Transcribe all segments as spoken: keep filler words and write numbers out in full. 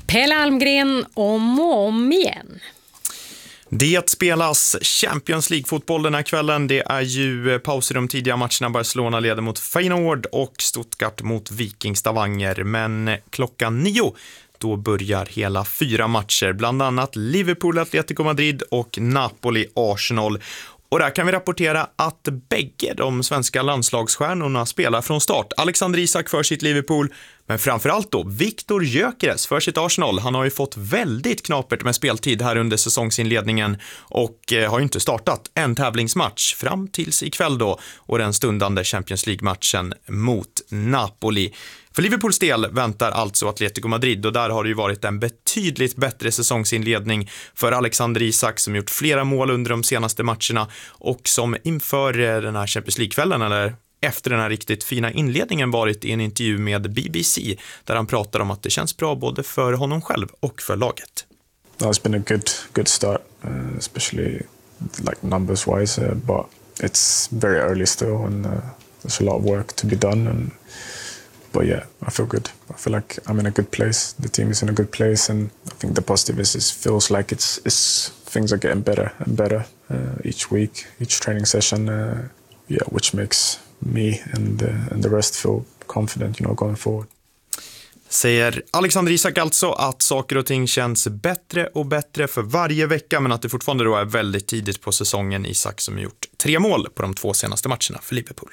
Pelle Almgren om och om igen. Det spelas Champions League-fotboll den här kvällen. Det är ju paus i de tidiga matcherna. Barcelona leder mot Feyenoord och Stuttgart mot Viking Stavanger. Men klockan nio, då börjar hela fyra matcher. Bland annat Liverpool, Atletico Madrid och Napoli, Arsenal. Och där kan vi rapportera att bägge de svenska landslagsstjärnorna spelar från start. Alexander Isak för sitt Liverpool, men framförallt då Viktor Gyökeres för sitt Arsenal. Han har ju fått väldigt knapert med speltid här under säsongsinledningen och eh, har ju inte startat en tävlingsmatch fram tills ikväll då och den stundande Champions League-matchen mot Napoli. För Liverpools del väntar alltså Atletico Madrid och där har det ju varit en betydligt bättre säsongsinledning för Alexander Isak som gjort flera mål under de senaste matcherna och som inför den här Champions League-kvällen eller efter den här riktigt fina inledningen varit i en intervju med B B C där han pratar om att det känns bra både för honom själv och för laget. It's been a good good start, uh, especially like numbers wise, uh, but it's very early still and uh, there's a lot of work to be done and but yeah, I feel good. I feel like I'm in a good place. The team is in a good place, and I think the positive is it feels like it's it's things are getting better and better uh, each week, each training session. Uh, yeah, which makes me and uh, and the rest feel confident, you know, going forward. Säger Alexander Isak alltså att saker och ting känns bättre och bättre för varje vecka, men att det fortfarande då är väldigt tidigt på säsongen. Isak som gjort tre mål på de två senaste matcherna för Liverpool.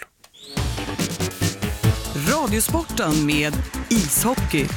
Radiosporten med ishockey.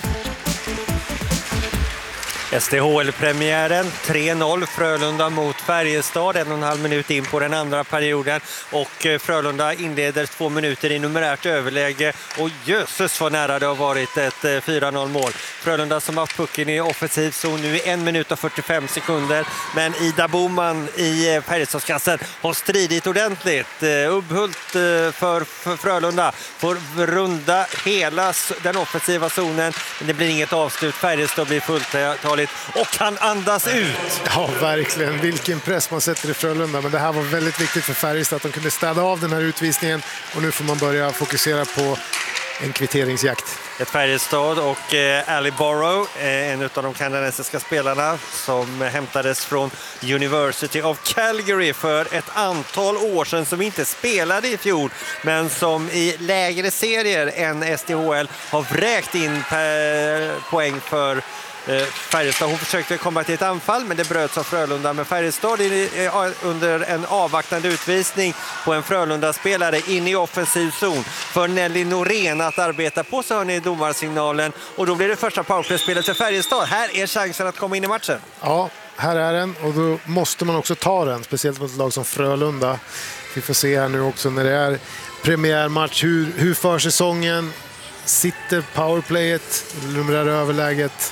S D H L-premiären tre noll Frölunda mot Färjestad, en och en halv minut in på den andra perioden och Frölunda inleder två minuter i numerärt överläge och jösses vad nära det har varit ett fyra noll mål. Frölunda som har haft pucken i offensiv zon nu i en minut och fyrtiofem sekunder, men Ida Boman i Färjestadskassen har stridit ordentligt. Ubbhult för, för Frölunda får runda hela den offensiva zonen, men det blir inget avslut. Färjestad blir fullt och kan andas ut. Ja, verkligen. Vilken press man sätter i Frölunda. Men det här var väldigt viktigt för Färjestad att de kunde städa av den här utvisningen. Och nu får man börja fokusera på en kvitteringsjakt. Ett Färjestad och eh, Ali Borrow, eh, en av de kanadensiska spelarna som hämtades från University of Calgary för ett antal år sedan, som inte spelade i fjol men som i lägre serier än S D H L har vräkt in per poäng för Färjestad. Hon försökte komma till ett anfall men det bröts av Frölunda, men Färjestad under en avvaktande utvisning på en Frölunda-spelare in i offensiv zon för Nelly Norén att arbeta på, så hör ni domarsignalen och då blir det första powerplay-spelet för Färjestad. Här är chansen att komma in i matchen. Ja, här är den och då måste man också ta den, speciellt mot ett lag som Frölunda. Vi får se här nu också när det är premiärmatch hur, hur för säsongen sitter powerplayet, numerära överläget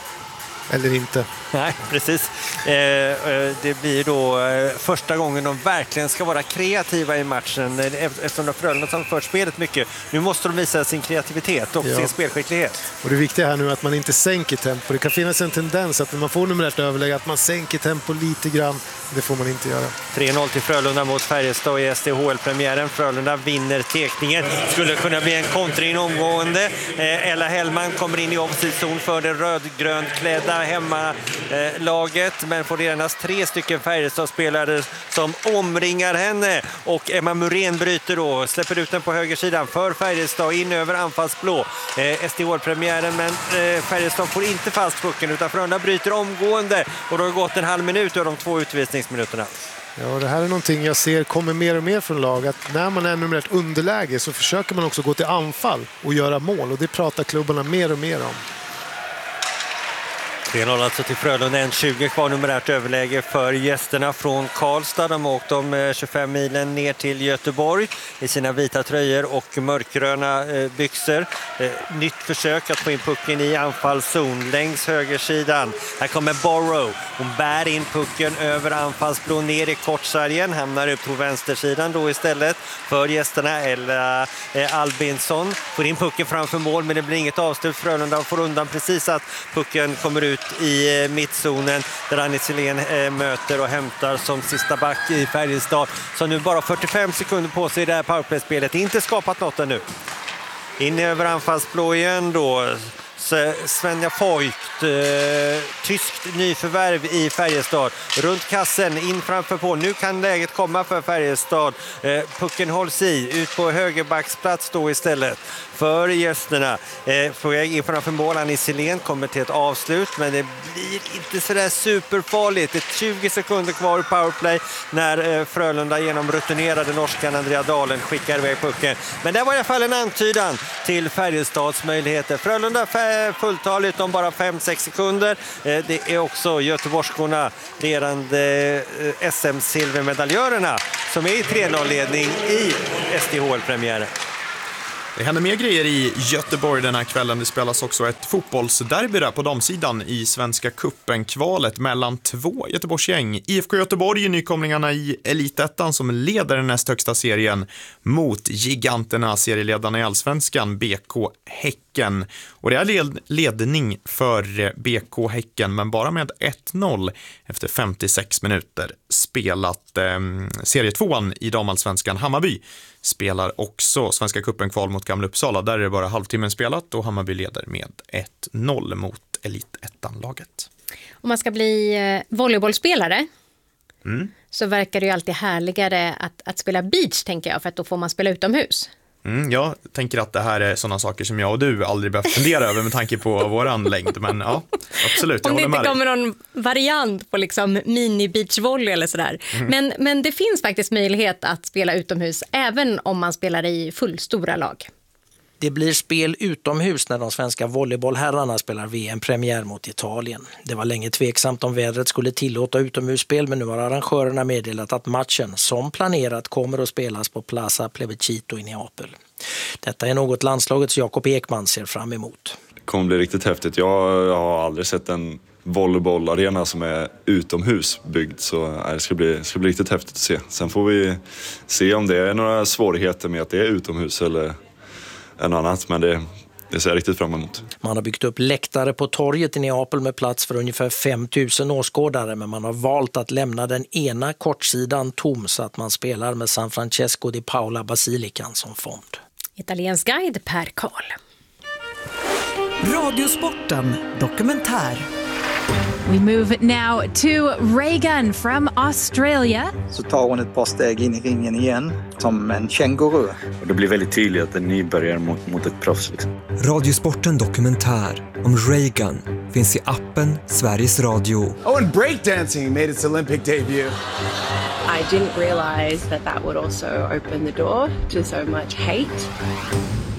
eller inte. Nej, precis. Eh, det blir då eh, första gången de verkligen ska vara kreativa i matchen eftersom de Frölunda som fört spelet mycket. Nu måste de visa sin kreativitet och ja. sin spelskicklighet. Och det viktiga här nu är att man inte sänker tempo. Det kan finnas en tendens att när man får numerärt överläge att man sänker tempo lite grann. Det får man inte göra. tre noll till Frölunda mot Färjestad i S D H L-premiären. Frölunda vinner tekningen. Skulle kunna bli en kontring omgående. Eh, Ella Hellman kommer in i offensiv zon för det rödgrönt klädda hemmalaget, men får redan tre stycken Färjestad-spelare som omringar henne och Emma Murén bryter då, släpper ut den på högersidan för Färjestad in över anfallsblå. Eh, S D H-premiären, men eh, Färjestad får inte fast pucken utan Frölunda bryter omgående och då har gått en halv minut av de två utvisningsminuterna. Ja, det här är någonting jag ser kommer mer och mer från lag, att när man är numerärt underläge så försöker man också gå till anfall och göra mål, och det pratar klubbarna mer och mer om. tre noll alltså till Frölunda, en tjugo kvar numerärt överläge för gästerna från Karlstad. De har åkt de tjugofem milen ner till Göteborg i sina vita tröjor och mörkgröna byxor. Nytt försök att få in pucken i anfallszon längs högersidan. Här kommer Borrow. Hon bär in pucken över anfallsblå ner i kortsargen. Hamnar upp på vänstersidan då istället för gästerna. Eller Albinsson får in pucken framför mål, men det blir inget avslut. Frölunda får undan precis att pucken kommer ut i mittzonen där Annie Silén eh, möter och hämtar som sista back i Färjestad, som nu bara fyrtiofem sekunder på sig i det här powerplay-spelet. Inte skapat något ännu. In över anfallsblå igen då. Svenja Voigt, eh, tyskt nyförvärv i Färjestad. Runt kassen, in framför på. Nu kan läget komma för Färjestad. Eh, pucken hålls i, ut på högerbacksplats då istället för gästerna. Eh, på väg in framför målan i Silén, kommer till ett avslut, men det blir inte sådär superfarligt. Det är tjugo sekunder kvar i powerplay när eh, Frölunda genom rutinerade norskan Andrea Dahlen skickar iväg pucken. Men det var i alla fall en antydan till Färjestads möjligheter. Frölunda fulltaligt om bara fem sex sekunder. Eh, det är också göteborgskorna, lerande eh, S M-silvermedaljörerna, som är i tre noll-ledning i S D H L-premiären. Det händer mer grejer i Göteborg den här kvällen. Det spelas också ett fotbollsderby där på damsidan i Svenska cupen-kvalet mellan två Göteborgsgäng. I F K Göteborg, nykomlingarna i Elitettan som leder den näst högsta serien, mot giganterna, serieledarna i Allsvenskan, B K Häcken. Och det är led- ledning för B K Häcken, men bara med ett noll efter femtiosex minuter spelat. Eh, serietvåan i damallsvenskan, Hammarby, spelar också Svenska cupen-kval mot Gamla Uppsala. Där är det bara halvtimmen spelat och Hammarby leder med ett noll mot Elitettan-laget. Om man ska bli eh, volleybollspelare Mm. så verkar det ju alltid härligare att, att spela beach, tänker jag, för att då får man spela utomhus. Mm, jag tänker att det här är sådana saker som jag och du aldrig behöver fundera över med tanke på våran längd. Men ja, absolut, jag Om det håller inte med kommer dig. någon variant på liksom mini-beachvolley eller sådär. Mm. Men, men det finns faktiskt möjlighet att spela utomhus även om man spelar i fullstora lag. Det blir spel utomhus när de svenska volleybollherrarna spelar V M-premiär mot Italien. Det var länge tveksamt om vädret skulle tillåta utomhusspel, men nu har arrangörerna meddelat att matchen som planerat kommer att spelas på Plaza Plebiscito i Neapel. Detta är något landslagets Jakob Ekman ser fram emot. Det kommer bli riktigt häftigt. Jag har aldrig sett en volleybollarena som är utomhus byggd, så det ska bli, det ska bli riktigt häftigt att se. Sen får vi se om det är några svårigheter med att det är utomhus eller än annat, men det, det ser jag riktigt fram emot. Man har byggt upp läktare på torget i Neapel med plats för ungefär fem tusen åskådare, men man har valt att lämna den ena kortsidan tom så att man spelar med San Francesco di Paola Basilikan som fond. Italiensk guide Per Karl. Radiosporten dokumentär. We move now to Reagan from Australia. Så tar hon ett par steg in i ringen igen som en känguru. Och det blir väldigt tydligt att en nybörjare mot, mot ett proffs. Liksom. Radiosporten dokumentär om Reagan finns i appen Sveriges Radio. Oh, and breakdancing made its Olympic debut. I didn't realize that that would also open the door to so much hate.